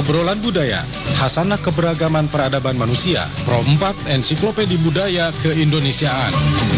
Obrolan Budaya, Hasanah Keberagaman Peradaban Manusia, Pro 4 Ensiklopedia Budaya Keindonesiaan.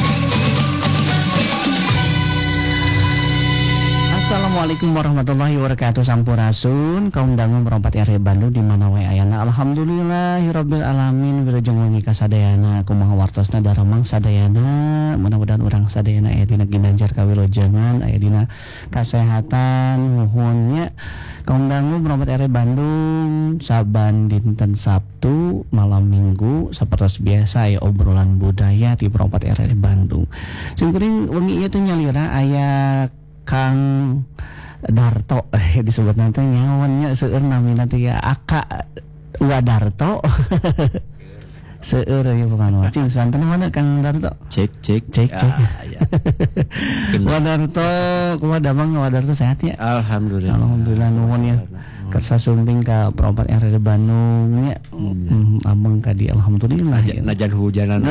Assalamualaikum warahmatullahi wabarakatuh. Sampurasun kaum dangu merompat area Bandung di mana wae ayana. Alhamdulillahirabbil alamin wilujeng wengi kasadayana kumaha wartosna daramang sadayana. Mudah-mudahan urang sadayana aya dina ginanjar kawilujengan, aya dina kasehatan nuhunnya. Kaum dangu merompat area Bandung saban dinten Sabtu malam Minggu sapertos biasa ya obrolan budaya di merompat area Bandung. Singkuring wengi ieu teh nyalira aya Kang Darto disebut nanti nyawannya seueur namina teh ya Aka Wadarto. Seueur ya bukan wacing santen mana Kang Darto? Cek. Ya. Wadarto kumaha damang Wadarto sehat ya? Alhamdulillah nuhun ya. Kersa sumping ka perompat RRD Bandung nya. Ameng ka di alhamdulillah ya. Najan hujanan.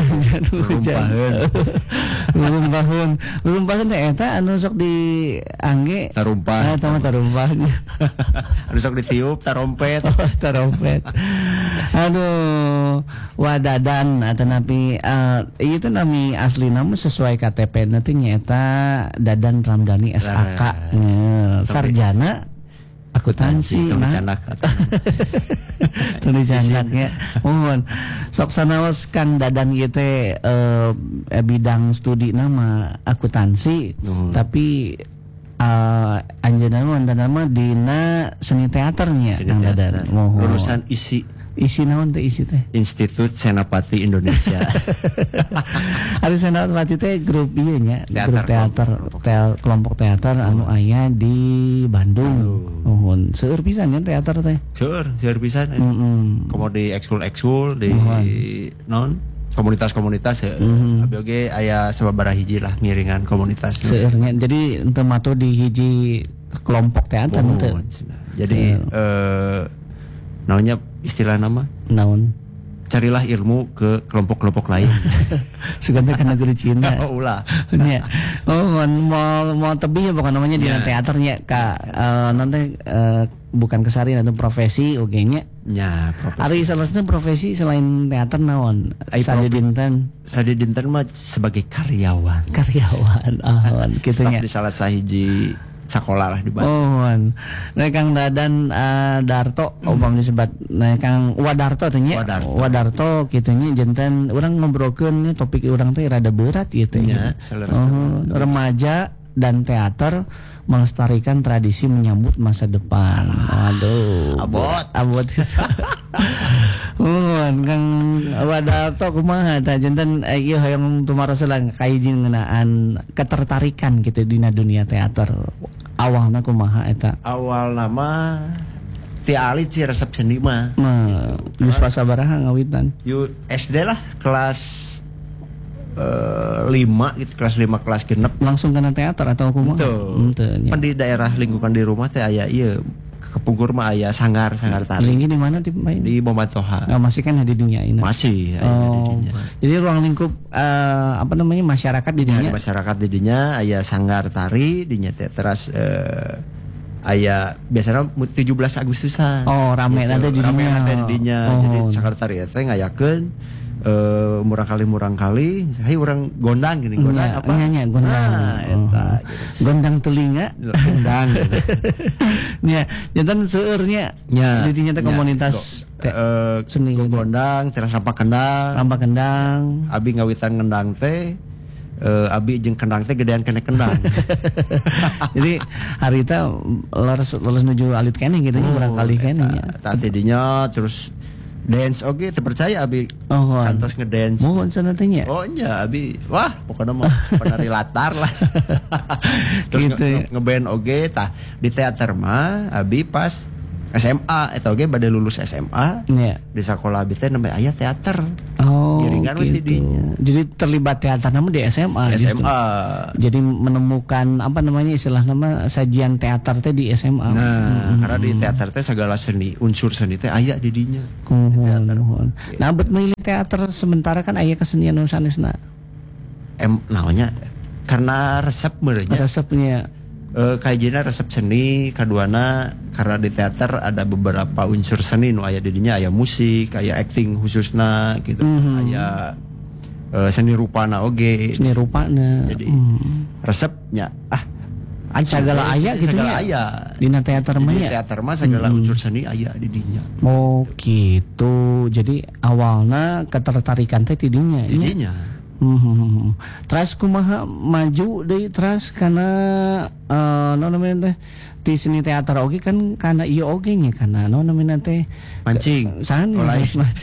Rumpaheun teh eta anu sok diangge tarumpah. Eta mah tarumpah. Anu sok ditiup tarompet. Tarompet. Aduh, wadadan atanapi ieu teh nami aslina mah sesuai KTP na teh nyaeta Dadan Ramdhani SAK. Sarjana akuntansi tulis anaknya mohon sok sanaos Kang Dadan ieu teh bidang studi nama akuntansi tapi anjeunna mah dina seni teaternya Kang Dadan mohon lulusan isi naon teh isi teh Institut Senapati Indonesia. Ari Senapati teh grup ieu nya grup teater kelompok teater anu aya di Bandung. Nuhun seueur pisan nya teater teh. Seueur pisan. Komodi ekskul di non komunitas-komunitas abi oge aya sababaraha hiji lah ngiringan komunitas. Seueur nya jadi teu mato di hiji kelompok teater teh. Jadi naonnya istilah nama naon carilah ilmu ke kelompok-kelompok lain. Sugante kana guru Cina. Ulah. Nya. Mau tebih bukan namanya di teaternya ka nanti bukan kesari atau profesi oge nya. Nya, profesi. Ari salasna profesi selain teater naon? Sadi dinten mah sebagai karyawan. Ahon kitu nya. Di salah sahiji sekolah lah di Oh, Bandung. nah Kang Dadan Darto, umpam disebut nah Kang Wadarto teh nya. Wadarto kitu nya janten urang ngobrolkeun topik urang teh rada berat kitu nya. Remaja dan teater melestarikan tradisi menyambut masa depan. Waduh. Abot. Kang Wadarto kumaha tah janten ieu hoyong tumaroselan kahiji ngeunaan ketertarikan gitu dina dunia teater. Awalna kumaha eta? Awal nama ti alit sih resep seni mah. Geus pasabaraha ngawitan? Yu SD lah kelas 5 gitu, kelas 5 kelas genep langsung kena teater atau kumaha? Henteu. Pan di daerah lingkungan di rumah teh aya ieu kepungkur mah aya sanggar tari. Linggi di mana di Bomantoha. Masih kan ada di dinya ini. Masih aya di dinya. Jadi ruang lingkup masyarakat di dinya. Masyarakat di dinya aya sanggar tari dinya teh teras aya biasanya 17 Agustusan. Oh, rame nanti di dinya. Jadi sanggar tari teh ngayakeun murang kali hai urang gondang gini gondang apa nya gondang eta gondang telinga gondang nya janten seueur nya di dinya teh komunitas seni gondang teras rampak kendang abi ngawitan ngendang teh abi jeung kendang teh gedean kene kendang. Jadi harita lulus nuju alit keneh gitu nya urang kali keneh nya tadi dinya terus dance oke terpercaya abi kantos ngedance mohon sana teh nya nya abi wah pokoknya mah penari latar lah terus gitu, ngeband oge tah di teater mah abi pas SMA eta oge bade lulus SMA di sekolah abi teh nembe aya teater giringan gitu. Jadi terlibat teater namun di SMA gitu. Jadi menemukan apa namanya istilah nama sajian teater teh di SMA. Karena di teater teh segala seni unsur seni teh aya di dinya. Nah bet milih teater sementara kan aya kesenian nu sanesna. Naonnya karena resepnya kayaknya resep seni kaduana karena di teater ada beberapa unsur seni nu aya didinya aya musik, aya acting khususna gitu, aya seni rupana oge. Seni rupana. Jadi resepnya segala aya gitu segala ya. aya. Dina teater mah Di ya. teater mah segala unsur seni aya didinya. Oh gitu. Jadi awalnya ketertarikan teh tidinya. Didinya. Terus kumaha maju deui terus karena naon namanya teh di seni teater oge kan karena ieu oge nya karena naon namanya teh mancing. Sahan ya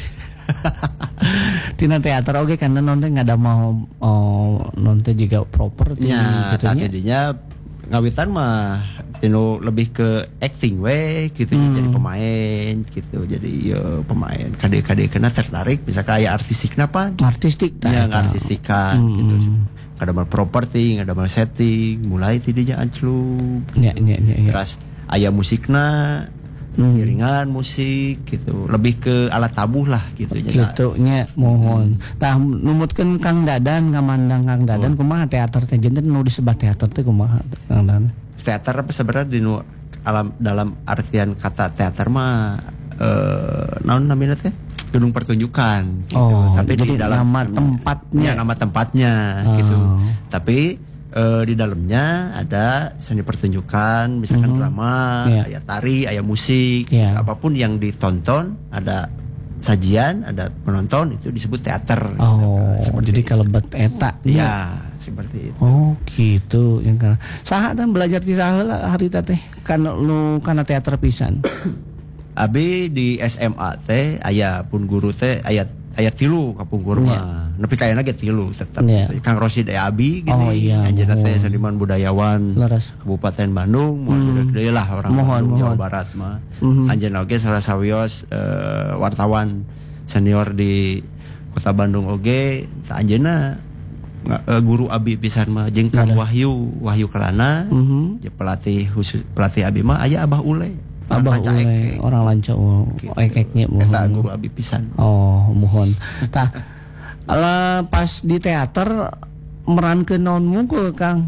tina teater oge karena non teh ngadamel non teh juga properti Ya, gitu nya. tadinya ngawitan mah tino lebih ke acting we gitu jadi pemain gitu. Jadi pemain kade-kade kena tertarik bisa kayak artistik napa? Artistik Ya artistikan gitu. Ngadamel properti, ngadamel setting, mulai tidinya anclug. Ya. Terus aya musikna, iringan musik gitu. Lebih ke alat tabuh lah gitu. Gitu nya mohon. Tah numutkeun Kang Dadan ngamandang Kang Dadan kumaha teater teh jenten nu disebat teater teh kumaha Kang Dadan? Teater apa sebenarnya di dalam artian kata teater mah naon namanya teh gedung pertunjukan gitu. Tapi jadi di dalam nama tempatnya gitu. Tapi di dalamnya ada seni pertunjukan, misalkan drama, aya tari, aya musik, apapun yang ditonton, ada sajian, ada penonton, itu disebut teater. Jadi kalebet eta. Ya, seperti itu. Oh, gitu. Yang kana. Saha teh belajar ti saheula harita teh kana teater pisan. Abi di SMA teh aya pun guru teh aya 3 kapung guru mah. Nepi kayana ge 3 tetep. Kang Rosid Abi gini. Anjeunna teh seniman budayawan Kabupaten Bandung, moal gede lah orang Bandung, Jawa Barat mah. Anjeunna oge salah sawios wartawan senior di Kota Bandung oge. Anjeunna guru Abi pisan mah jeung Kang Wahyu Kelana. Pelatih Abi mah aya Abah Ule. Abah Ule, orang lanca ekeknya mohon. Eta guru Abi pisan. Mohon. Tah pas di teater merankeun naon mungkul Kang?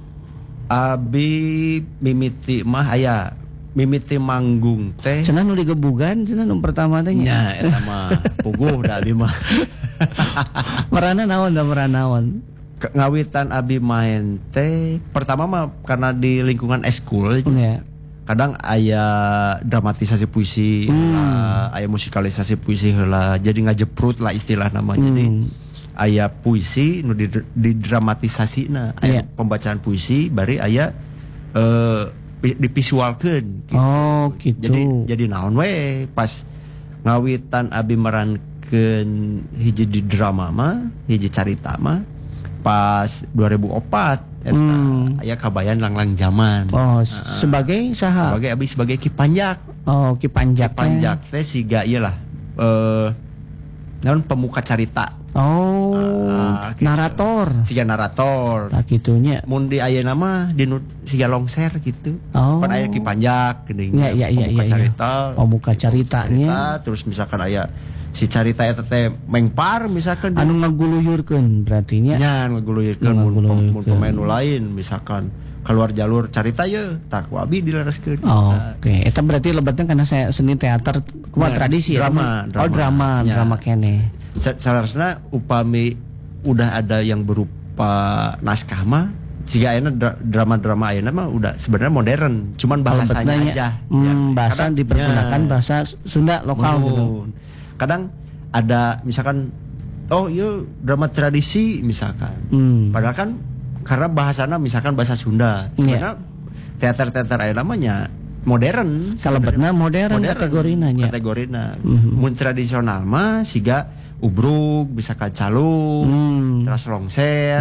Abi mimiti mah aya mimiti manggung teh. Cenah nu digebugan cenah nu pertama teh nya. Eta mah puguh da Abi mah. Merana naon? Ngawitan Abi main teh pertama mah karena di lingkungan eskul. Kadang aya dramatisasi puisi, aya musikalisasi puisi heula, jadi ngajeprut lah istilah nama. Jadi aya puisi nu didramatisasina, aya pembacaan puisi, bari aya divisualkeun. Gitu. Jadi naon we pas ngawitan Abi merankeun hiji di drama mah, hiji carita mah pas 2004. Aya kabayan Langlang Jaman. Sebagai saha? Sebagai Abi sebagai Ki Panjak. Ki Panjak. Ki Panjak teh siga ieu lah. Naon pemuka carita. Gitu. Narator. Siga narator. Tah kitunya. Mun di ayeuna mah di siga longser gitu. Pan aya Ki Panjak geuning. Pemuka carita. Pemuka caritanya. Terus misalkan aya si carita eta teh mengpar misalkan anu ngaguluyurkeun berarti nya. Nya ngaguluyurkeun mun pemain lain misalkan keluar jalur carita ye tak ku Abi dilereskeun. Oke. Eta berarti lebetna kana seni teater kumaha tradisi drama. Drama kene. Salarasna upami udah ada yang berupa naskah mah siga ayeuna drama-drama ayeuna mah udah sebenarnya modern, cuman bahasanya aja. Bahasa dipergunakan bahasa Sunda lokal gitu. Kadang ada misalkan drama tradisi misalkan. Padahal kan karena bahasana misalkan bahasa Sunda. Sebenarnya teater-teater aya namanya modern. Salebetna modern kategorina nya. Mun tradisional mah siga ubrug misalkan calung, terus longser.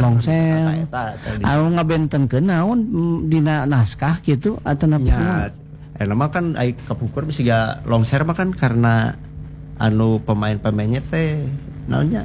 Anu ngabentenkeun naon dina naskah gitu atau napa? Mah kan ai kapukur siga longser mah kan karena anu pemain-pemainnya teh naonnya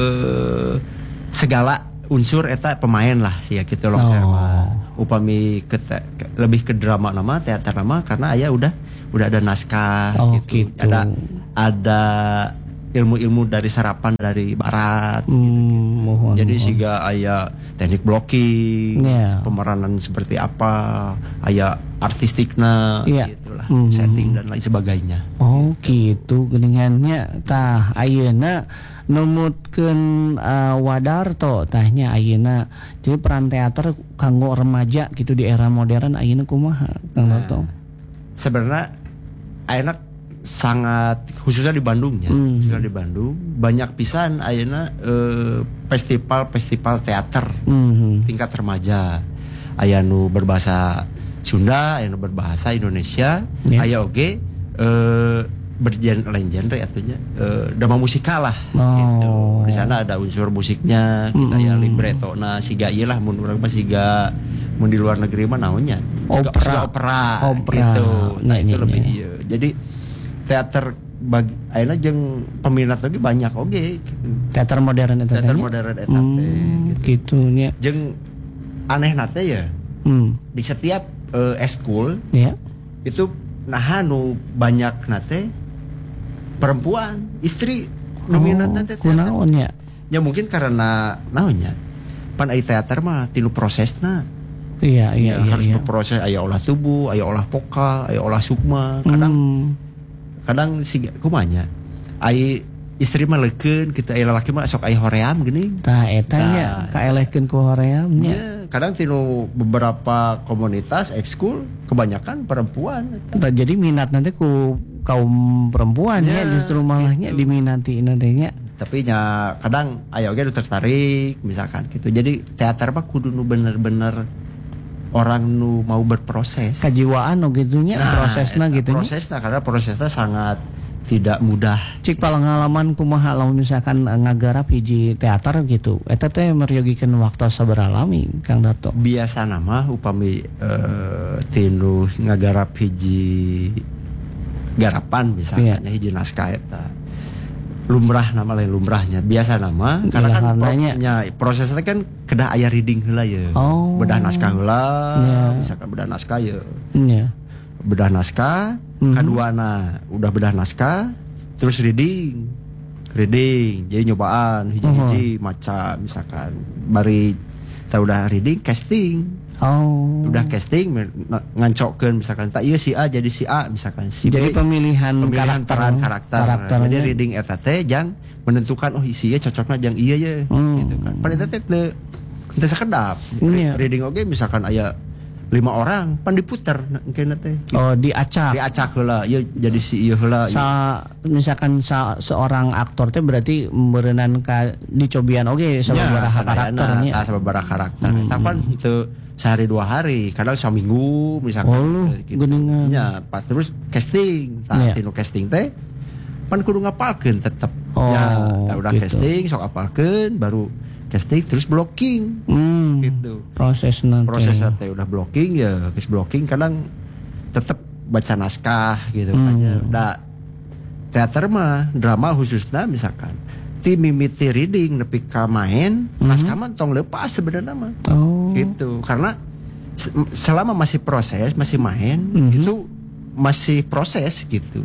segala unsur eta pemain lah sia kitu longser mah. Upami lebih ke drama nama teater nama karena aya udah ada naskah gitu. Ada ilmu-ilmu dari serapan dari barat gitu. Jadi siga aya teknik blocking, pemeranan seperti apa, aya artistikna gitulah, setting dan lain sebagainya. Oh gitu geningannya tah ayeuna numutkeun Wadarto tahnya ayeuna jadi peran teater kanggo remaja gitu di era modern ayeuna kumaha Kang Darto? Sebenarnya ayeuna sangat khususnya di Bandung ya, khususnya di Bandung banyak pisan ayeuna festival teater tingkat remaja. Aya nu berbahasa Sunda, aya nu berbahasa Indonesia, aya oge lain genre atunya drama musikal lah gitu. Di sana ada unsur musiknya, kita ya libretona siga ieu lah mun urang mah siga mun di luar negeri mah naonnya? Opera gitu. Nah, itu lebih ieu. Jadi teater bagi ayeuna jeung peminat lagi banyak oge gitu. Teater modern eta teh. Teater modern eta teh gitu nya. Jeung anehna teh ya. Di setiap eskul itu nah nu banyak nate perempuan istri dominan teh kunaon ya? Ya mungkin karena naonnya pan aya teater mah tilu prosesna. Iya harus berproses, aya olah tubuh, aya olah vokal, aya olah sukma. Kadang si kumanya ai istri mah leukeun kitu, aya lalaki mah sok aya hoream geuning. Tah eta nya kaelehkeun ku hoream nya. Kadang tinu beberapa komunitas ekskul kebanyakan perempuan. Jadi minat nanti ku kaum perempuan ya justru malahnya gitu. Diminati nantinya. Tapi nya kadang ayo ge tertarik misalkan gitu. Jadi teater mah kudu nu bener-bener orang nu mau berproses. Kejiwaan nu gitunya prosesna gitu. Prosesna karena prosesnya sangat tidak mudah. Cik pengalaman kumaha lamun misalkan ngagarap hiji teater gitu. Eta teh meryogikeun waktu sabaraha lami Kang Darto? Biasa nama upami tinu ngagarap hiji garapan misalnya hiji naskah eta. Lumrah nama lain lumrahnya. Biasa nama karena kan prosesnya kan kedah aya reading heula ya. Bedah naskah heula, misalkan bedah naskah ya. Bedah naskah, kaduana udah bedah naskah, terus reading, jadi nyobaan hiji-hiji maca misalkan, bari ta udah reading, casting, udah casting ngancokkeun misalkan tak iya si A jadi si A misalkan si jadi B, pemilihan karakter. Jadi reading eta teh jang menentukan si ieu cocokna jang iya ye, gitu kan. Pada eta teh teu sakedap. Reading oge misalkan aya 5 orang pan diputer engkeuna teh. Diacak heula, ieu jadi si ieu heula. Misalkan seorang aktor teh berarti meureunnan ka dicobian oge sababaraha karakternya. Sababaraha karakter. Tapi itu sehari 2 hari, kadang seminggu misalkan gitu. Ya, pas terus casting. Tinu casting teh pan kudu ngapalkeun tetep. Udah gitu. Casting sok apalkeun baru casting terus blocking gitu. Proses teh udah blocking ya, habis blocking kadang tetap baca naskah gitu kan. Da teater mah drama khususnya misalkan ti mimiti reading nepi ka main naskah mah tong leupas sebenarnya mah. Gitu. Karena selama masih proses, masih main itu masih proses gitu.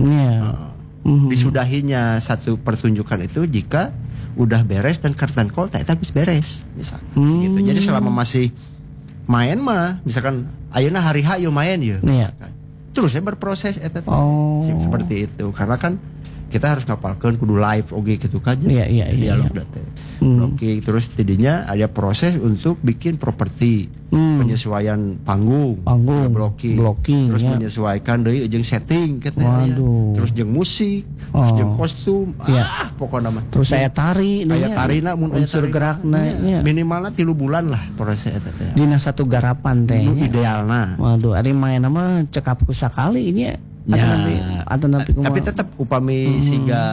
Disudahinya satu pertunjukan itu jika udah beres dan curtain call tak habis beres misalkan gitu. Jadi selama masih main mah misalkan ayeuna hari H yo main yo misalkan. Terus saya berproses eta seperti itu karena kan kita harus ngapalkeun kudu live oge gitu kan. Dialog teh. Oke, terus tidinya ada proses untuk bikin properti, penyesuaian panggung blocking terus menyesuaikan deui jeung setting katanya. Terus jeung musik, terus jeung kostum. Pokoknya mah. Terus saya tarina mun unsur gerakna minimalna 3 bulan lah proses eta teh. Dina satu garapan teh idealna. Waduh, ari maenna mah cekap ku sakali ini tapi tetap upami siga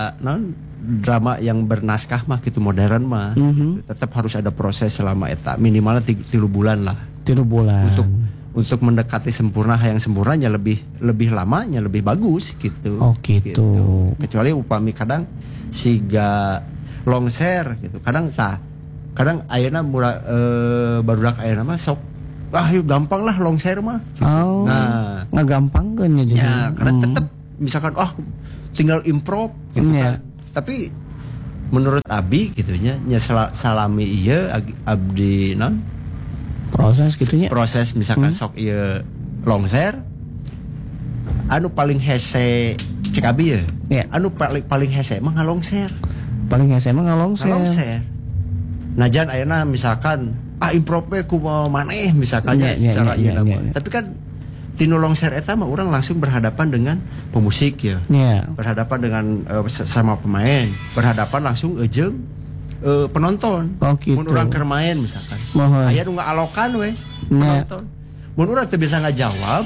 drama yang bernaskah mah gitu modern mah tetap harus ada proses selama eta minimalnya 3 bulan lah. 3 bulan untuk mendekati sempurna yang sempurnanya lebih lamanya lebih bagus gitu. Gitu. Kecuali upami kadang siga longser gitu kadang ayeuna barudak ayeuna mah sok yuk gampang lah longser mah gitu. Ngagampangkeun ya karena tetap misalkan tinggal improv gitu kan tapi menurut Abi gitunya nya salami ieu abdi non proses gitunya. Proses misalkan sok ieu longser anu paling hese cek Abi ya. Anu paling hese mah ngalongser. Paling hese mah ngalongser. Najan ayeuna misalkan improve ku maneh misalkan secara ieu nama. Tapi kan tinu longser eta mah orang langsung berhadapan dengan pemusik ya. Berhadapan dengan sama pemain, berhadapan langsung jeung penonton. Gitu. Mun urang keur main misalkan. Aya nu ngalokan we penonton. Mun urang teu bisa ngajawab.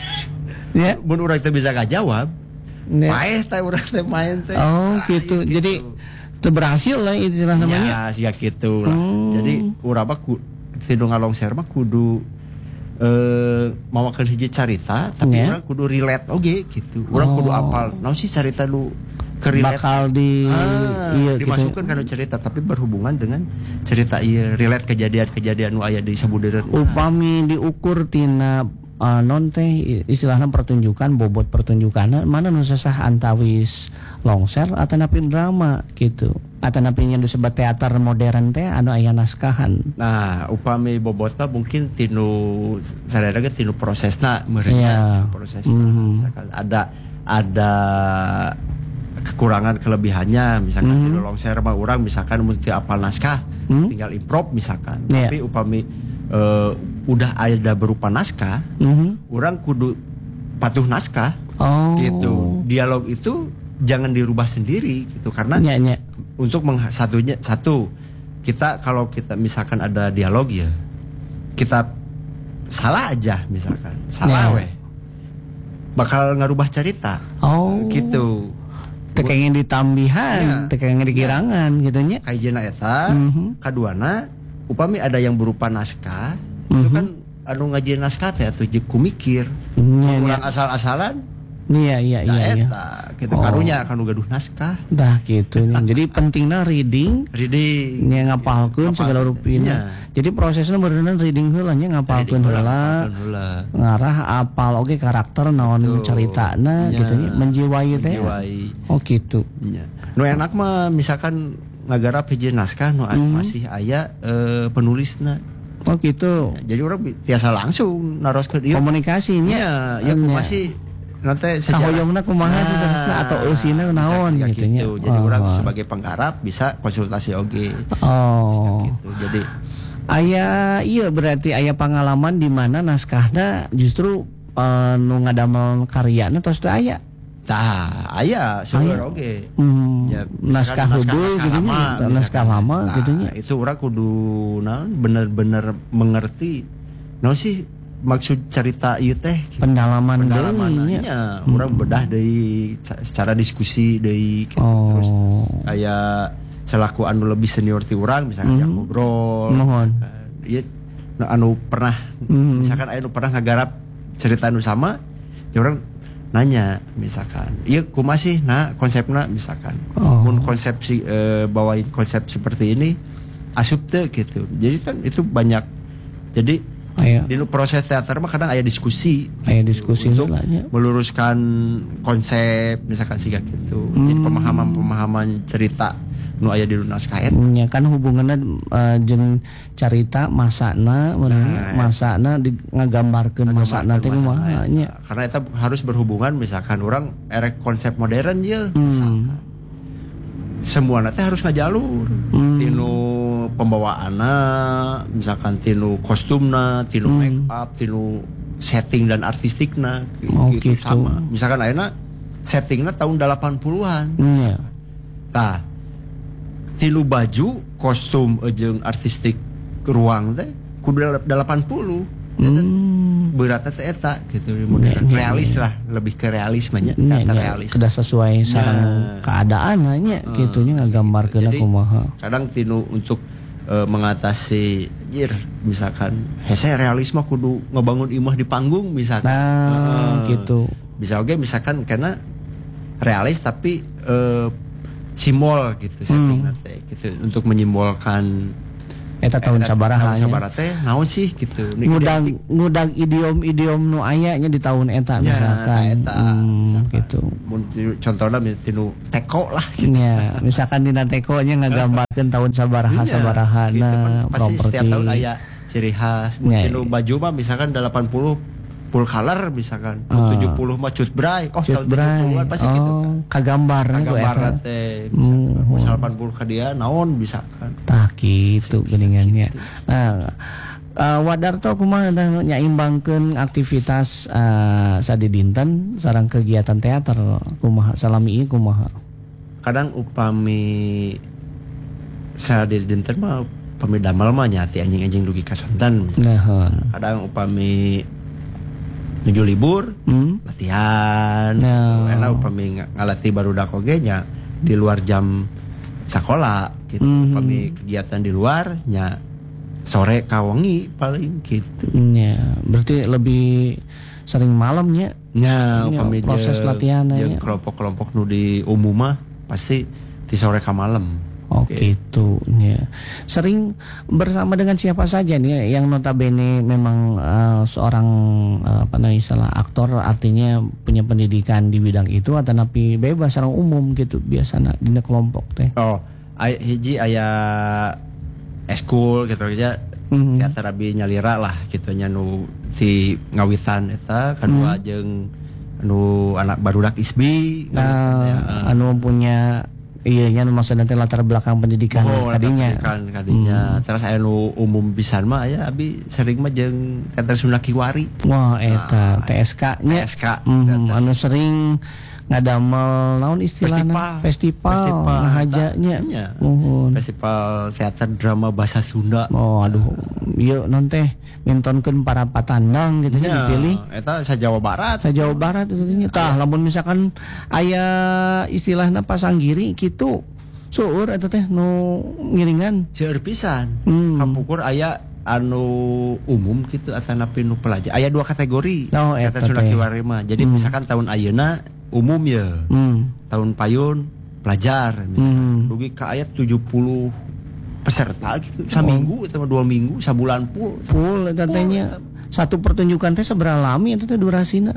Mun urang teu bisa ngajawab. Paeh teh urang teh main teh. Gitu. Jadi teu berhasil lah istilah namanya. Ya, sia kitu lah. Jadi urang mah tinu ngalongser mah kudu mawakeun hiji carita tapi urang kudu relate oge gitu. Urang kudu apal naon sih carita lu ke-relate bakal dimasukkan gitu. Kana cerita tapi berhubungan dengan cerita ieu relate kejadian-kejadian nu aya di sabudeureun. Upami diukur tina non teh istilahna pertunjukan bobot pertunjukan mana nu sasah antawis longser atanapi drama gitu. Atanapi nya disebut teater modern teh anu aya naskahan. Nah, upami bobotna mungkin tinu sadaya ge tinu prosesna meureunnya prosesna. Misalkan ada kekurangan kelebihannya misalkan tinu longser mah urang misalkan mun teu apal naskah tinggal improv misalkan. Tapi upami udah ada berupa naskah, orang kudu patuh naskah, gitu. Dialog itu jangan dirubah sendiri, gitu. Karena untuk satu kita kalau kita misalkan ada dialog ya, kita salah aja misalkan, salah bakal ngerubah cerita, gitu. Tekengin ditambihan, tekengin dikirangan, gitunya. Kayaknya eta, kaduana. Upami ada yang berupa naskah, itu kan anu ngajieun naskah teh atuh ku mikir. Urang asal-asalan. Iya. Eta kita karunya kan gaduh naskah. Dah gitu. Jadi pentingna reading. Nya ngapalkeun segala rupina. Jadi prosesna beuneuran reading heula nya ngapalkeun heula. Ngarah apal oge karakter naon caritana gitu nya menjiwai teh. Gitu. Nu enak mah misalkan ngagarap hiji naskah nu masih aya penulisna. Gitu. Jadi orang biasa langsung naroskeun ieu. Komunikasinya. Ya masih nanti sejarah. Kahoyongna kumaha sesasna atau eusina naon gitu nya. Jadi orang sebagai penggarap bisa konsultasi oge. Gitu. Jadi aya ieu berarti aya pengalaman di mana naskahna justru nu ngadamel karyana tos teu aya. Tah, aya seueur oge. Naskah hudul gitu nya, naskah lama gitu nya. Itu urang kudu naon bener-bener mengerti naon sih maksud cerita ieu teh. Pendalamannya. Urang bedah deui secara diskusi deui gitu. Terus aya selaku anu lebih senior ti urang misalkan yang ngobrol. Ieu anu pernah misalkan aya nu pernah ngagarap cerita anu sama, ya urang nanya misalkan iya kumaha sih konsepna misalkan mun konsepsi bawain konsep seperti ini asup teu gitu. Jadi kan itu banyak. Jadi di proses teater mah kadang aya diskusi untuk meluruskan konsep misalkan siga gitu. Jadi pemahaman cerita nu aya di naskah eta nya kan hubunganna jeung carita masana masana ngagambarkeun masana teh kumaha nya. Karena eta harus berhubungan misalkan orang erek konsep modern ye misalkan semuanya teh harus ngajalur tinu pembawaanna misalkan tinu kostumna tinu make up tinu setting dan artistikna gitu sama misalkan ayeuna settingna tahun 80-an tah tilu baju kostum jeung artistik ruang teh kudu 80 beratnya teh eta gitu modern realis lah lebih ke realismenya realis sudah sesuai sareng keadaan nya kitu nya ngagambarkeun kumaha kadang tinu untuk mengatasi misalkan hese realisme kudu ngebangun imah di panggung misalkan gitu bisa oge misalkan karena realis tapi simbol gitu setting teh gitu untuk menyimbolkan eta tahun sabaraha teh naon sih gitu ngudag idiom-idiom nu aya nya di tahun eta misalkan eta gitu contohnya tinu teko lah gitu. Ya, misalkan dina teko nya ngagambarkeun tahun sabaraha gitu. Pasti properti. setiap tahun aya ciri khas. Tinu baju mah misalkan 80 full color misalkan, 70 mah cut bray. Oh, tahun 70-an pasti gitu kan. Kagambarna ku eta. Teh misal 80 ka dia naon bisa kan. Tah kitu geuningannya. Nah, Wadarto kumaha nyaimbangkeun aktivitas sadi dinten sareng kegiatan teater kumaha salami ieu kumaha? Kadang upami sadi dinten mah upami damel mah nyati anjing-anjing dugi kasonten. Nah, kadang upami nuju libur latihan. Enak upami ngalatih barudak oge nya di luar jam sekolah gitu. Upami kegiatan di luar nya sore ka wengi paling gitu. Ya, berarti lebih sering malamnya. Ya, upami proses latihannya. Kelompok-kelompok nu di umum mah pasti di sore ka malam. Oh gitu ya. Sering bersama dengan siapa saja nih yang notabene memang seorang istilah aktor, artinya punya pendidikan di bidang itu atau napi bebas orang umum gitu biasanya di kelompok teh. Oh, hiji aya eskul gitu aja. Teater abi nyalira lah gitu nya nu ti ngawitan eta kadua jeung anu anak barudak ISBI anu punya iya nya maksudna teh latar belakang pendidikan kadinya. Terus aya nu umum pisan mah aya abi sering mah jeung teater Sunda Kiwari. Wah eta TSK nya. Anu sering ngadamel naon istilahna festival hajanya. Festival teater drama bahasa Sunda. Oh aduh ieu non teh mintonkeun para patandang gitu nya dipilih. Eta sa-Jawa Barat. Sa-Jawa Barat itu nya tah lamun misalkan aya istilahna pasanggiri kitu. Seueur eta teh nu ngiringan. Seueur pisan. Kampukur aya anu umum gitu atanapi nu pelajar. Aya 2 kategori. Teater Sunda Kiwari mah. Jadi misalkan tahun ayeuna umum ya. Tahun payun pelajar misalkan. Dugi ka aya 70 peserta gitu. Saminggu atau 2 minggu, sabulan full eta teh nya. Satu pertunjukan teh sabaraha lami eta teh durasina?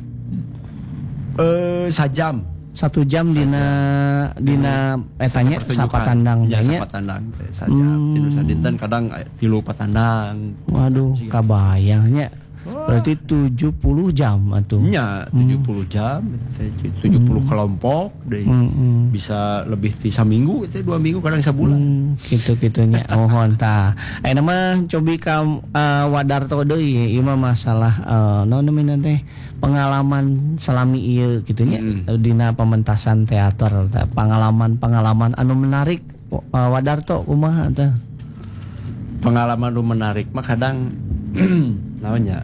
Sajam. 1 jam dina etanya sapatandang nya. Sapatandang teh sajam. Tilu sadinten kadang 3 patandang. Waduh, kabayangnya. Berarti 70 jam atuh. Nya, 70 jam, 70 kelompok deh. Bisa lebih ti saminggu itu 2 minggu kadang sabulan. Gitu-gitunya. Mohon tah. Nama cobi ka Wadarto deui ieu mah masalah naon namina teh pengalaman salami ieu kitu nya dina pementasan teater. Pengalaman anu menarik Wadarto kumaha teh? Pengalaman anu menarik mah kadang naonnya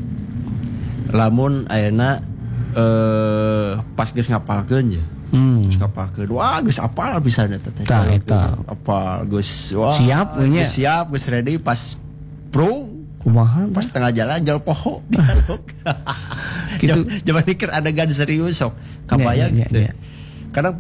lamun ayeuna pas geus ngapalkeun ya. Geus ngapalkeun. Wah, geus apal pisan eta teh. Tah eta. Apal geus wah. Siap we nya. Siap, geus ready pas prung. Kumaha? Pas tengah jalan jal poho dialog. Gitu. Jaman mikir adegan serius sok. Kabayang gitu. Kadang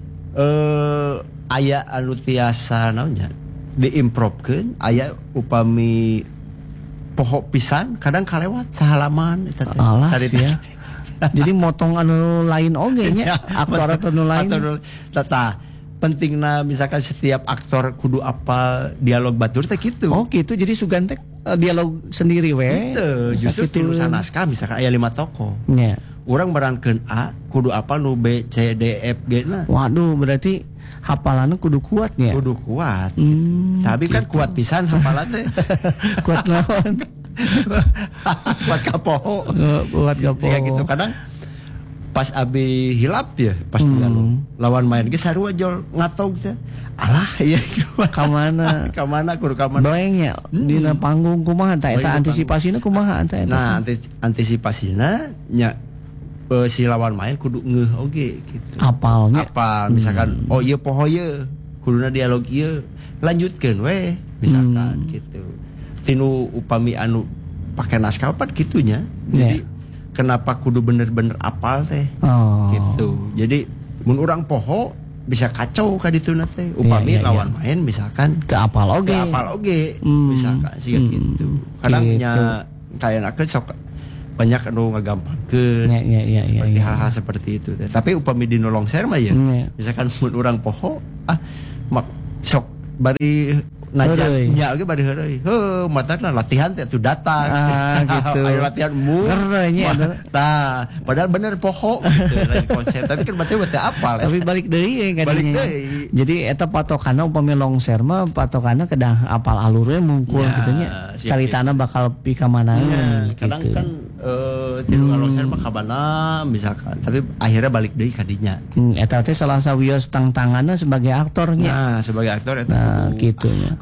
aya anu tiasa naonnya diimprovkeun, aya upami poho pisan kadang kalewat sahalaman eta teh. Ya. Jadi motong anu lain oge nya aktor atau anu lain. Tata pentingna misalkan setiap aktor kudu apal dialog batur teh kitu. Oh gitu. Jadi sugan teh dialog sendiri we. Justru tulisan naskah misalkan aya 5 tokoh. Nya. Urang barangkeun A kudu apal nu B C D F G na. Waduh, berarti hafalannya kudu kuat ya? Kudu kuat. Tapi gitu. Kan kuat pisan hafalan teh. Kuat lawan. Kuat kapoho. Kuat kapoho. Jika gitu kadang pas abi hilap ya, pas dialog. Lawan main ge sarua jol ngatog teh. Alah iya kamana? Kamana kudu kamana? Doeng ya dina panggung kumaha tah eta antisipasina kumaha tah eta? Nah, antisipasina nya si lawan main kudu ngeuh oge gitu. Apalnya. Apal misalkan oh ieu poho ieu, kuduna dialog ieu, lanjutkeun we misalkan gitu. Tinu upami anu pake naskah apa gitunya. Jadi kenapa kudu bener-bener apal teh? Gitu. Jadi mun urang poho bisa kacau ka dituna teh. Upami lawan main misalkan teu apal oge. Misalkan siga gitu. Kadang nya kayak sok banyak anu ngagampangkeun. Seperti hal-hal seperti itu. Tapi upami dina longser mah ya. Misalkan mun urang poho mak sok bari najatnya oge bari heureuy. Heuh, matana latihan teh tuh datang. Gitu. Ayo latihan mu. Tah, padahal bener poho gitu lain konsep. Tapi kan berarti teh apal. Tapi balik deui kadinya. Jadi eta patokanna upami longser mah patokanna kedah apal alurnya mungkul gitu nya. Caritana bakal pi ka manaeun gitu. Kadang kan tilu longser mah ka mana misalkan. Tapi akhirnya balik deui ka dinya. Eta teh salah sawios tantanganna sebagai aktornya. Nah, sebagai aktor eta gitu nya.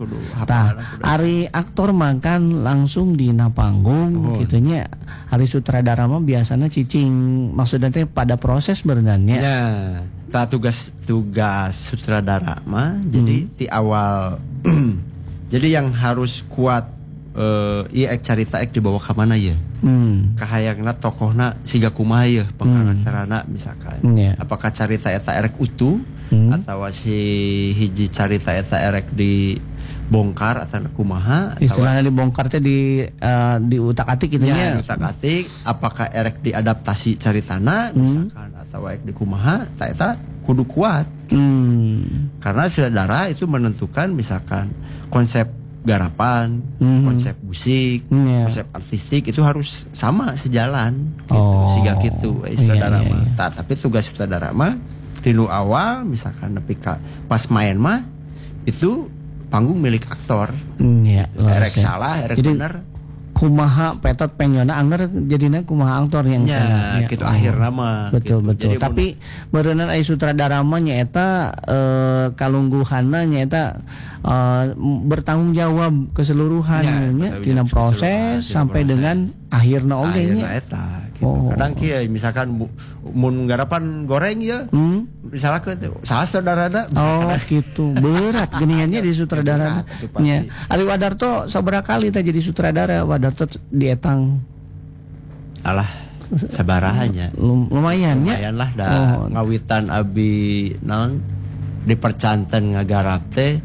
Ari aktor makan langsung di panggung gitunya. Hari sutradara mah biasanya cicing maksudnya teh pada proses berenangnya. Ya, tugas sutradara mah jadi di awal jadi yang harus kuat iya carita dibawa ke mana ya? Kahayangna tokohna siga kumaha ya pengkarakterana misalkan. Apakah carita eta erek utuh atau si hiji carita eta erek di bongkar atau kumaha istilahnya dibongkar teh di utak-atik gitu nya. Utak-atik apakah erek diadaptasi caritana misalkan atau erek di kumaha eta kudu kuat. Karena sutradara itu menentukan misalkan konsep garapan, konsep musik, konsep artistik itu harus sama sejalan gitu. Siga gitu sutradara mah. Tapi tugas sutradara mah tinu awal misalkan nepi ka pas main mah itu panggung milik aktor. Erek salah, erek bener. Kumaha petot penyona anger jadinya kumaha aktor yang gitu akhirna mah. Betul. Tapi berenang ai sutradara mah nyaeta kalungguhanna nyaeta bertanggung jawab keseluruhan tina proses sampai dengan akhirna oge nya. Kadang kieu misalkan mun garapan goreng ya. Misalkan salah sutradarana. Gitu. Berat geuningannya di sutradara nya. Ari Wadarto sabaraha kali teh jadi sutradara Wadarto di Etang? Alah sabaraha lumayan lah ngawitan abi naon di percanten ngagarap teh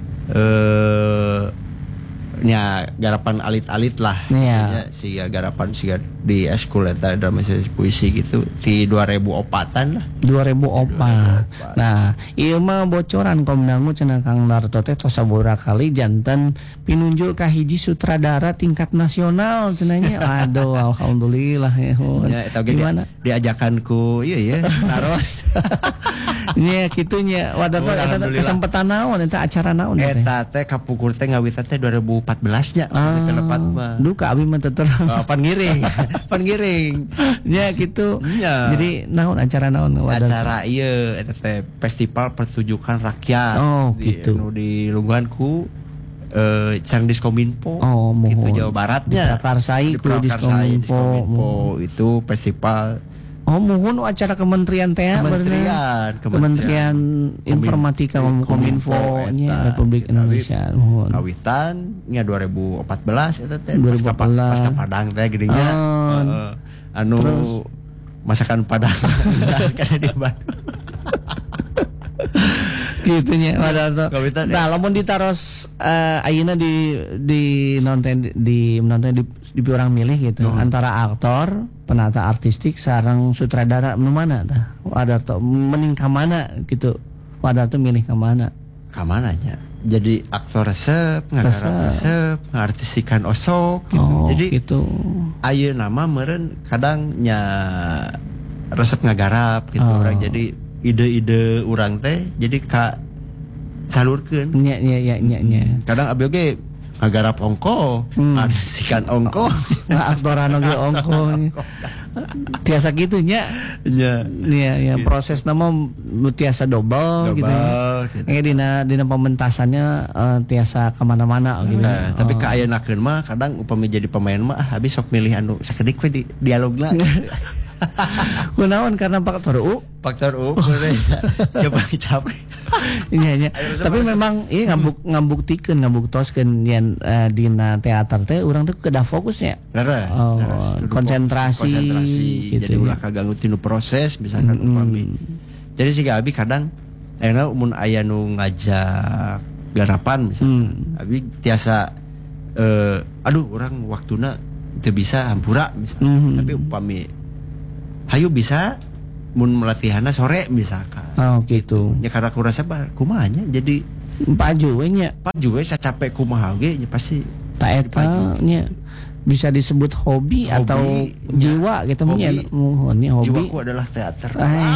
nya garapan alit-alit lah si garapan si di eskul eta drama puisi gitu di 2004-an lah 2004. Nah ieu mah bocoran Komdangu cenah Kang Darto teh tos sabaraha kali janten pinunjul ka hiji sutradara tingkat nasional cenahnya. Aduh alhamdulillah ya. Gimana diajakan ku ieu taros nya kitunya Wadarto eta kesempatan naon eta acara naon eta teh kapukur teh ngawita teh 2014 nya telepat mah duka abi mah teh pan giring nya gitu. Jadi naon acara naon acara ieu eta teh festival pertunjukan rakyat gitu di lungguhan ku Sang Diskominfo gitu Jawa Baratnya Prakarsai ku Diskominfo itu festival. Mohon acara kementerian teh Kementerian Informatika Kominfo nya Republik Indonesia. Mohon kawitan nya 2014 eta teh 2014 pas Padang teh geuninnya. Anu terus, masakan Padang kana di Bandung. Gitunya Wadarto. Nah, lamun ditaros ayeuna di nonton di orang milih gitu antara aktor, penata artistik sareng sutradara nu mana tah? Wadarto mending ka mana gitu. Wadarto milih ka mana? Ka mananya? Jadi aktor resep, ngagarap resep, ngartisikan osok gitu. Jadi gitu. Ayeuna mah meureun kadang nya resep ngagarap gitu orang jadi ide-ide orang teh jadi ka salurkeun nya kadang abi oge ngagarap ongko ngartisikan ongko aktoran oge ongko tiasa gitu nya proses nama tiasa double gitu dina pementasannya tiasa kemana-mana gitu tapi ka ayeuna mah kadang upami jadi pemain mah habis sok milih anu sakedik we di dialogna kunaon karena faktor U coba capek. Iya. Tapi memang ini ngabuktoskeun yen dina teater teh urang teh kedah fokusnya. Konsentrasi gitu. Jadi ulah kaganggu tinu proses misalkan upami. Jadi siga abi kadang ayeuna mun aya nu ngajak garapan misalkan. Abi tiasa aduh urang waktuna teu bisa hampura misalkan. Tapi upami hayu bisa mun latihanna sore misalkan. Oh gitu. Nya karena kurasa kumaha nya jadi Paju we nya. paju we capek kumaha ge nya pasti Ta eta nya bisa disebut hobi atau jiwa gitu nya. Ini hobi. Jiwaku adalah teater.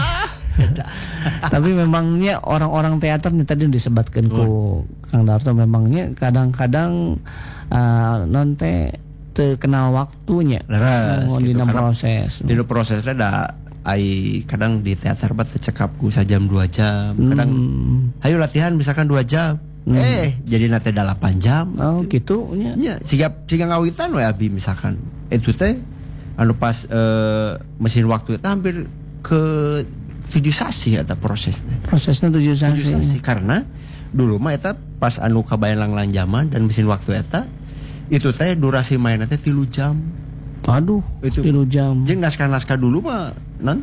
Tapi memangnya orang-orang teater nih tadi disebutkan ku Kang Darto memangnya kadang-kadang non teh teu kenal waktunya. Leres gitu, dina proses. Dina prosesnya ada ai kadang di teater bat cekap ku sajam 2 jam. Kadang hayu latihan misalkan 2 jam. Jadi nate 8 jam. Oh gitu nya. Nya siga ngawitan we abi misalkan. Itu teh anu pas mesin waktu itu hampir ke 7 sasi eta prosesnya. Prosesnya 7 sasi. Karena dulu mah eta pas anu kabayang lang zaman dan mesin waktu eta itu teh durasi mainnya teh 3 jam. Aduh, itu 3 jam. Jeung naskah-naskah dulu mah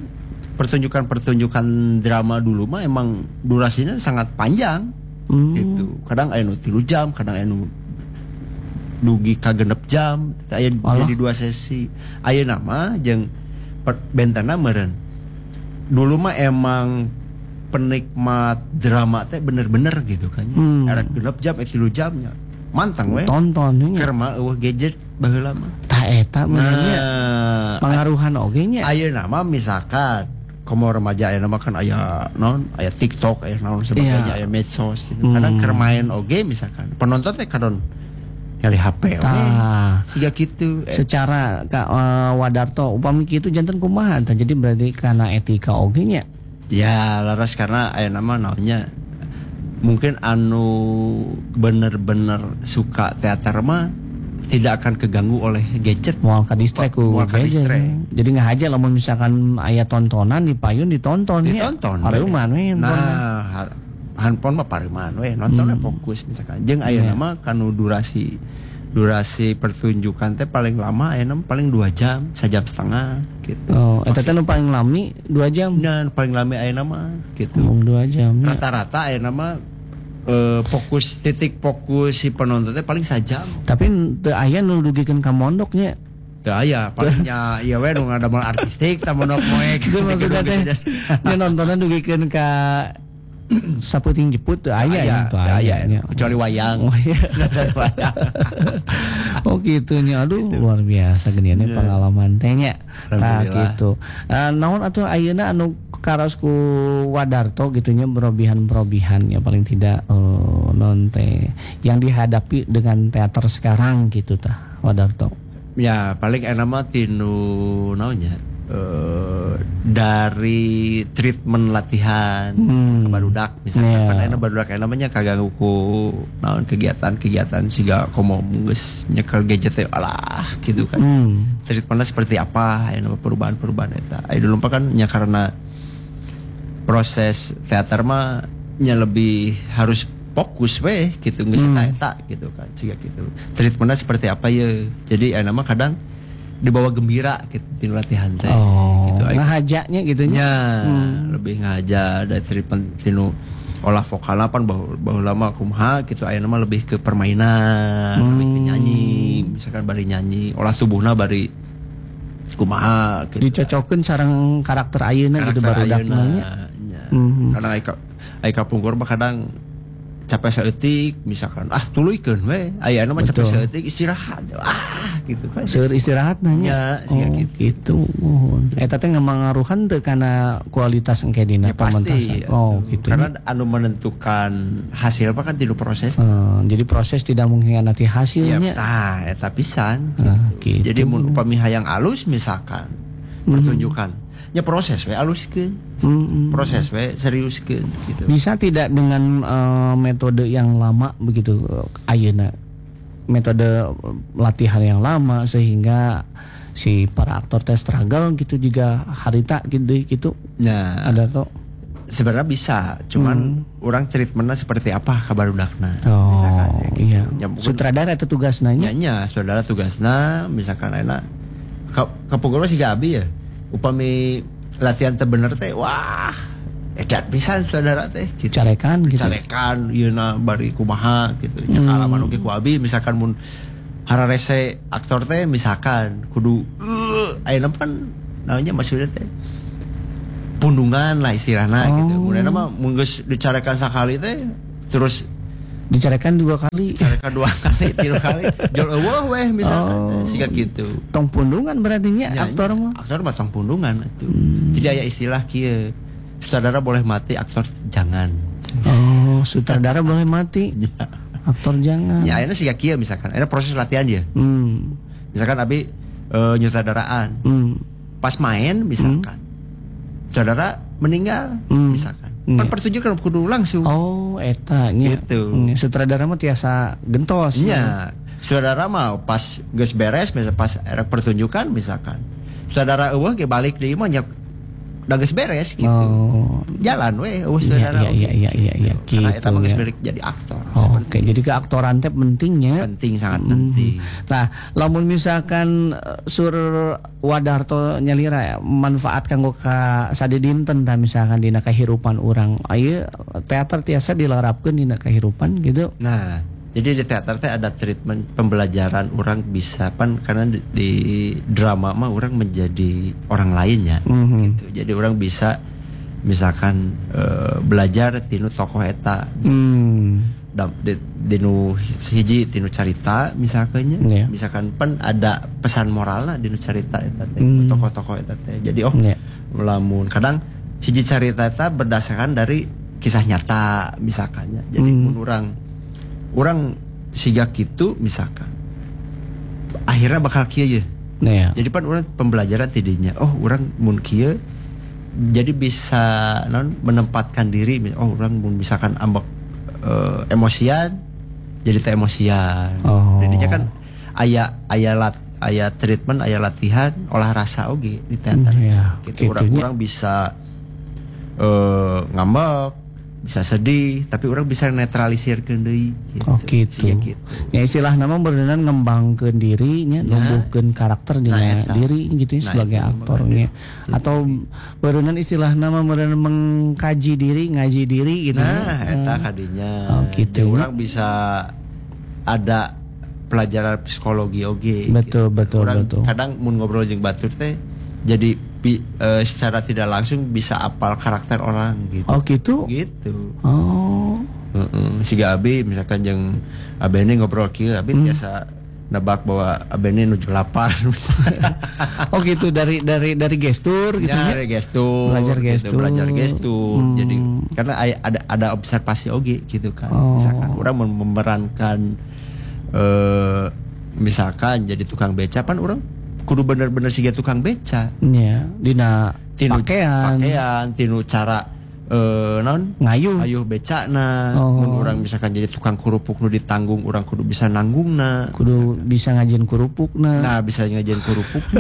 pertunjukan drama dulu mah emang durasinya sangat panjang. Gitu. Kadang aya nu 3 jam, kadang aya nu dugi ka 6 jam, aya jadi 2 sesi. Ayeuna mah jeung bentana meureun. Dulu mah emang penikmat drama teh bener-bener gitu kan. Era 6 jam, 3 jamnya. Mantang we. Tonton nya. Keur mah eueuh gadget baheula mah. Ta eta benernya. Pangaruhan oge nya. Ayeuna mah misalkan komo remaja ayeuna mah kan aya TikTok, aya naon sebagainya, aya medsos gitu. Kadang keur main oge misalkan. Penonton teh kadon nyali HP oge. Siga kitu. Secara Wadarto upami kitu janten kumaha tah. Jadi berarti kana etika oge nya. Ya, laras karena ayeuna mah naonnya mungkin anu bener-bener suka teater mah tidak akan keganggu oleh gadget. Moal ka distrek ku gadget. Jadi ngahaja lamun misalkan aya tontonan di payun ditonton nya. Pareuman we. Nah, handphone mah pareuman we, nontonnya fokus misalkan. Jeung ayeuna mah kanu durasi pertunjukan teh paling lama ayeuna paling 2 jam, 1 jam setengah gitu. Oh, eta teh nu paling lami 2 jam. Nah, paling lami ayeuna mah gitu. 2 jam. Rata-rata ayeuna mah titik fokus si penonton teh paling 1 jam. Tapi teu aya nu dugikeun ka mondok nya. Teu aya, palingnya ieu we nu ngadamel artistik tah mondok moek. Itu maksudnya teh nya nontonan dugikeun ka saputing jeput teu aya teu aya kecuali wayang. Oh iya. Oh gitu nya. Aduh luar biasa geuninnya pengalaman teh nya. Tah gitu. Naon atuh ayeuna anu karos ku Wadarto gitu nya berobihan ya paling tidak non teh yang dihadapi dengan teater sekarang gitu tah Wadarto. Ya paling enak mah tinu naonnya dari treatment latihan barudak misalnya kan enak barudak namanya kagak ku naon kegiatan siga komo geus nyekel gadget teh alah gitu kan. Treatmentnya seperti apa aya perubahan eta. Aya dulu kan nya karena proses teater mah nya lebih harus fokus weh gitu geus eta gitu kan siga gitu. Treatmentnya seperti apa ya. Jadi aya nama kadang dibawa gembira gitu di latihan teh gitu. Ngahajaknya gitu nya. Lebih ngahaja dari treatment tinu olah vokal pan baheula mah kumaha gitu aya nama lebih ke permainan, lebih ke nyanyi, misalkan bari nyanyi, olah tubuhna bari kumaha gitu. Dicocokeun sareng karakter ayeuna gitu barudakna nya. Kadang aya kapungkur mah kadang capek saeutik misalkan tuluykeun we aya anu mah capek saeutik istirahat gitu kan seur istirahat nanya gitu eta teh ngamangaruhan teu kana kualitas engke dina pementasan gitu karena anu menentukan hasil apa kan tilu proses jadi proses tidak mengkhianati hasilnya eta pisan gitu. Jadi mun upami hayang alus misalkan pertunjukan nya proses we aluskeun proses we seriuskeun gitu. Bisa tidak dengan metode yang lama begitu ayeuna metode latihan yang lama sehingga si para aktor teh struggle gitu juga harita gitu nah ada tuh sebenarnya bisa cuman orang treatmentnya seperti apa kabarudakna misalkan gitu. Iya ya, sutradara itu tugasna nya saudara tugasna misalkan enak kapungkur si Gabi ya upami latihan teh bener teh wah edat pisan saudara teh gitu. Carekan yeuna bari kumaha gitu nya kalaman oge ku abi misalkan mun hararese aktor teh misalkan kudu ayeuna kan namanya maksudnya teh pundungan lah istilahnya gitu. Kemudian mah mun geus dicarakan sakali teh terus dicarakan 2 kali. Dicarakan 2 kali, 3 kali. Jol eueuh weh misalkan siga gitu. Tong pundungan berarti nya aktor mah. Aktor mah tong pundungan atuh. Jadi aya istilah kieu. Sutradara boleh mati, aktor jangan. Oh, sutradara boleh mati. Ya. Aktor jangan. Ya ayeuna siga kieu misalkan. Ayeuna proses latihan dia. Misalkan abi nyutradaraan. Pas main misalkan. Sutradara meninggal misalkan. Kan pertunjukan kudu langsung. Oh, eta nya. Gitu. Sutradara mah tiasa gentos. Iya. Sutradara mah pas geus beres misalkan pas erek pertunjukan misalkan. Sutradara eueuh ge balik deui mah nya da geus beres gitu. Oh. Jalan we eueuh sutradara. Iya. Karena Gitu. eta mah geus balik jadi aktor. Oh, oke, jadi keaktoran teh pentingnya. Penting, sangat penting. Nah, lamun misalkan Sur Wadarto nyalira manfaat kanggo ka sadedinten tah misalkan dina kahirupan urang. Ieu teater tiasa dilarapkeun dina kahirupan gitu. Nah, jadi di teater teh ada treatment pembelajaran orang bisa pan karena di drama mah orang menjadi orang lainnya gitu. Jadi orang bisa misalkan belajar tinu tokoh eta. Dinu hiji tinu carita misalkannya. Yeah. Misalkan pan ada pesan moralna dinu carita eta teh, tokoh-tokoh eta teh. Jadi lamun kadang hiji carita eta berdasarkan dari kisah nyata misalkannya. Jadi mun orang siga gitu misalkan akhirnya bakal kieu ya. Jadi pan orang pembelajaran tidinya. Oh, orang mun kieu jadi bisa menempatkan diri. Oh, orang mun misalkan ambek emosian jadi teh emosian. Jadinya kan aya treatment, aya latihan olah rasa oge di teater. Gitu. Orang bisa ngambek, bisa sedih, tapi orang bisa netralisirkeun deui gitu. Oh gitu. Ya istilah nama berenang ngembangkeun diri nya, numbuhkeun karakter dina diri gitu ya, sebagai aktornya. Atau berenang istilah nama berenang mengkaji diri, ngaji diri gitu. Nah, eta kadinya. Oh gitu. Jadi orang bisa ada pelajaran psikologi oge. Betul. Orang kadang mun ngobrol jeung batur teh jadi secara tidak langsung bisa apal karakter orang gitu. Oh gitu? Gitu. Oh. Siga Abi misalkan jeung Abene ngobrol kieu, Abi biasa nebak bahwa Abene nuju lapar. Oh gitu, dari gestur gitu ya? Dari gestur. Belajar gestur. Jadi karena ada observasi oge gitu kan. Misalkan orang memerankan misalkan jadi tukang beca pan orang kudu bener-bener siga tukang beca. Iya, dina pakaian, tinu cara ngayuh becana. Mun urang misalkan jadi tukang kerupuk nu ditanggung, urang kudu bisa nanggungna. Kudu bisa ngajin kerupukna. Nah, bisa ngajin kerupukna.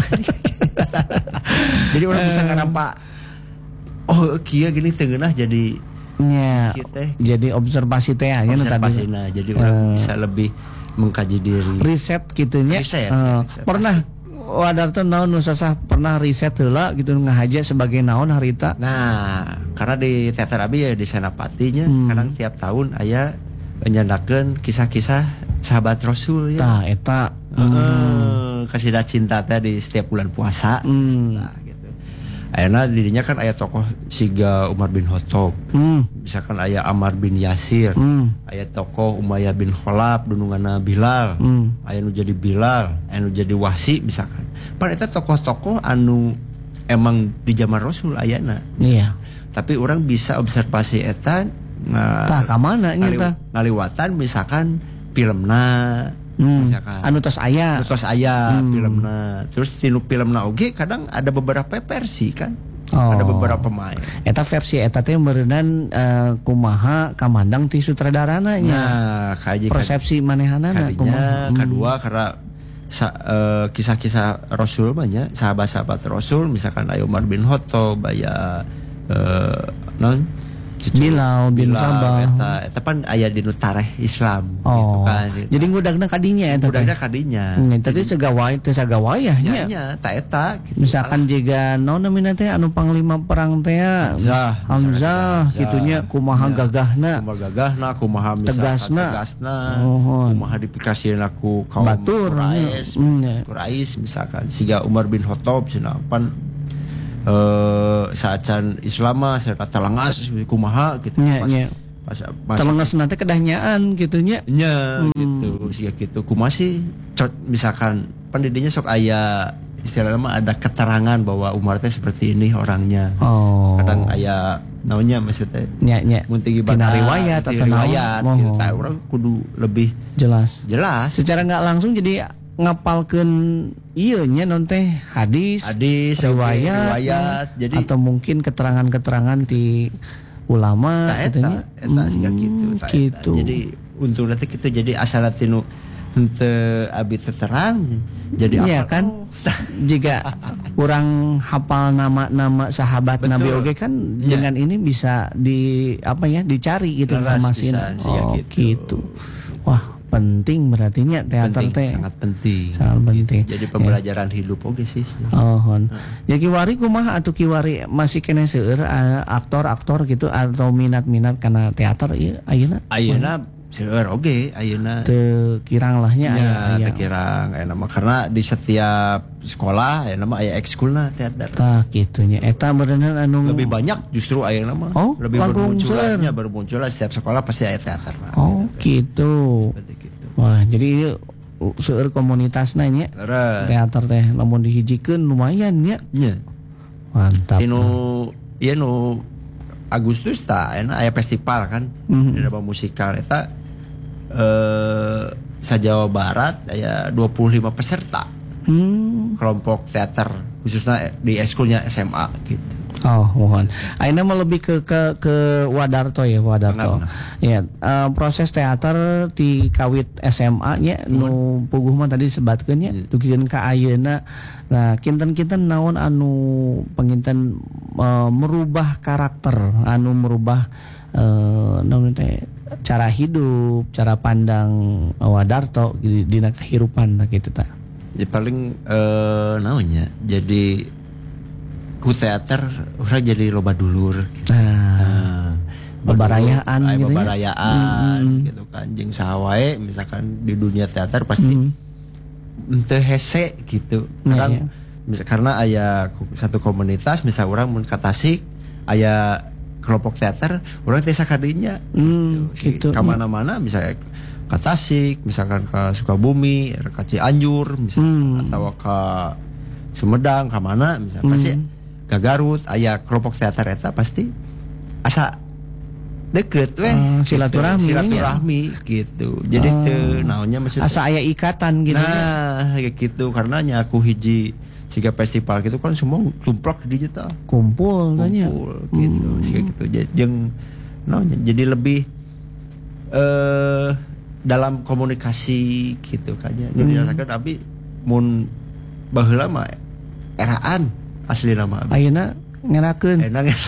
Jadi urang bisa ngarampa oh kieu gini teu ngeunah jadi jadi observasi teh nya tadi. Jadi urang bisa lebih mengkaji diri. Riset gitu nya. Pernah Wadarto naon nu sasah pernah riset heula gitu ngahaja sebagai naon harita. Nah, karena di teater abi ya di Senapatinya kadang tiap tahun aya nyandakeun kisah-kisah sahabat Rasul ya. Tah eta kasih cinta teh di setiap bulan puasa. Nah, gitu. Ayeuna dirinya kan aya tokoh siga Umar bin Khattab. Misalkan aya Ammar bin Yasir. Aya tokoh Umayyah bin Khalaf dununganna Bilal. Aya nu jadi Bilal, aya nu jadi Wahsi misalkan. Pan eta tokoh-tokoh anu emang di zaman Rasul ayana. Iya. Tapi orang bisa observasi eta tah ka mana nya tah? Ngaliwatan misalkan filmna. Misalkan anu tos aya filmna. Terus tinu filmna oge kadang ada beberapa versi kan. Ada beberapa pemain. Eta versi eta teh meureunnan kumaha kamandang ti sutradarana nya. Nah, kaji persepsi manehanana kumaha. Kedua karena kisah-kisah Rasul banyak, sahabat-sahabat Rasul misalkan aya Umar bin Khattab, aya Bilal bin Rabah. Eta pan aya di tareh Islam Oh. gitu kan. Jadi ngudagna kadinya eta teh. Ngudagna kadinya. Tadi segawai teh sagawayah nya. Nya ta eta gitu. Misalkan jika naon namina teh anu panglima perang teh Hamzah gitunya kumaha gagahna. Kumaha gagahna, kumaha tegasna. Kumaha dipikasieun aku kaum Batur. Quraisy misalkan siga Umar bin Khattab cenah pan saacan Islam mah saya kata langas kumaha gitu pas telengas nanti kedahnyaan gitunya gitu siga gitu kumaha sih misalkan pendidinya sok aya istilahnya mah ada keterangan bahwa Umar teh seperti ini orangnya kadang aya naonnya maksudnya mun tinggi tina riwayat atau riwayat gitu orang kudu lebih jelas secara nggak langsung jadi ngapalkeun ieu nya non teh hadis riwayat jadi atau mungkin keterangan-keterangan ti ulama eta gitu. Jadi untuk nanti kita jadi asal tinu henteu abi terang jadi iya kan jika kurang hafal nama-nama sahabat Nabi oge kan dengan ini bisa dicari gitu informasinya gitu. Wah penting berarti nya teater teh sangat penting jadi pembelajaran hidup oge sih ya kiwari kumaha atuh kiwari masih kena seueur aktor gitu atau minat-minat karena teater ieu ayeuna seueur oge ayeuna teu kirang lahnya aya kirang nama karena di setiap sekolah aya nama aya ekskulna teater tah kitu nya eta beneran anu lebih banyak justru aya nama lebih bermunculan setiap sekolah pasti aya teater gitu. Wah, jadi seueur komunitasna nya teater teh lamun dihijikeun lumayan nya. Mantap. Nu Agustus aya festival kan. Ada musikal eta sa-Jawa Barat aya 25 peserta. Kelompok teater khususnya di eskulnya SMA gitu. Mohon. Aina mah lebih ke Wadarto ya, Wadarto. Ya, proses teater di kawit SMA nya nu puguh mah tadi sebatkeun nya dugikeun ka ayeuna. Nah, kinten-kinten naon anu penginten merubah karakter, anu merubah naon teh cara hidup, cara pandang Wadarto dina kahirupan kitu tah. Ya paling naonnya jadi ku teater urang jadi loba dulur gitu. Bebarayaan gitu gitu kan jeung saha wae misalkan di dunia teater pasti teu hese gitu. Karena aya satu komunitas misal urang mun ka Tasik aya kelompok teater urang teh sakadinya gitu. Ka mana-mana misalnya ka Tasik misalkan ka Sukabumi ka Cianjur misalkan atau ka Sumedang ka mana misalkan pasti ke Garut aya kelompok teater eta pasti asa deket silaturahmi gitu. Jadi teu naonnya maksudnya asa aya ikatan gitu. Nah, gitu karena nya aku hiji siga festival gitu kan semua tumplak di digital. Kumpul gitu. Siga gitu. Jeung naonnya jadi lebih dalam komunikasi gitu kan nya. Dirasakeun abi mun baheula mah eraan asli nama ayeuna ngerakeun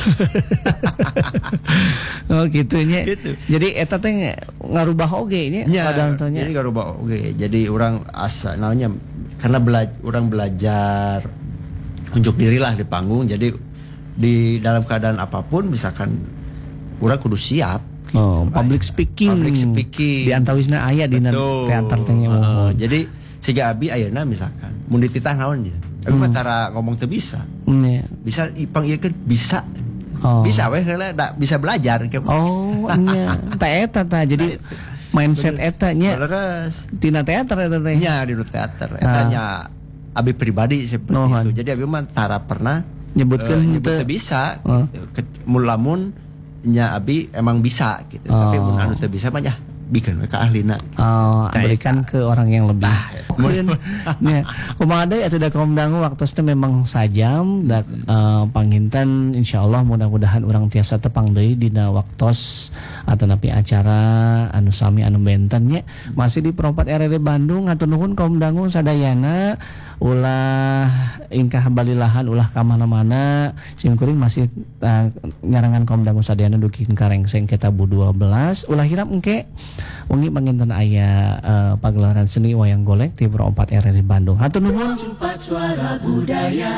gitu nya gitu. Jadi eta teh ngarubah oge nya padahal teh jadi ngarubah oge jadi urang asa naonnya karena urang belajar unjuk diri lah di panggung jadi di dalam keadaan apapun misalkan urang kudu siap gitu. Public speaking di antawisna aya di teater teh jadi siga abi ayeuna misalkan mun dititah naon dia aku tara ngomong teu bisa. Bisa ipang ieu bisa. Bisa we heula bisa belajar. Nya. Ta eta ta jadi mindset eta nya. Tina teater eta teh. Nya di teater. Eta nya abi pribadi seperti itu. Jadi abi mah tara pernah nyebutkeun teu bisa gitu. Mulamun nya abi emang bisa gitu. Tapi mun anu teu bisa mah nya bikin mereka ahlina berikan ke orang yang lebih mungkin kumaha deui atuh da kaum dangu waktosna memang sajam da panginten insyaallah mudah-mudahan urang tiasa tepang deui dina waktos atanapi acara anu sami anu benten nya masih di Perompat RRD Bandung. Hatur nuhun kaum dangu sadayana ulah ingkah balilahan ulah kamana-mana simkuring masih nyarangan kaum dangu sadayana dugi karengseng kita bu 12 ulah hirap engke wengi panginten aya pagelaran seni wayang golek di Pro 4 RRI Bandung. Hatur nuhun. Suara Budaya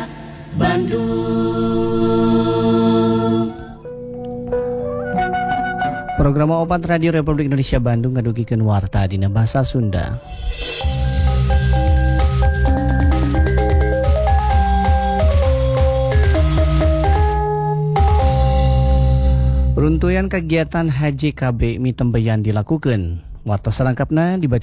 Bandung. Program opat Radio Republik Indonesia Bandung ngadugikeun warta dina basa Sunda. Runtuyan kegiatan Haji KB mitembeyan dilakukan. Warta selengkapna dibaca